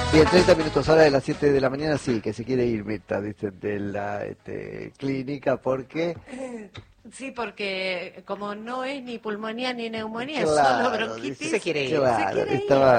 Bien, 30 minutos ahora de las 7 de la mañana, sí, que se quiere ir Mirta, dicen, de la clínica, porque... Sí, porque como no es ni pulmonía ni neumonía, es solo Claro, bronquitis, dice, se quiere ir. claro, estaba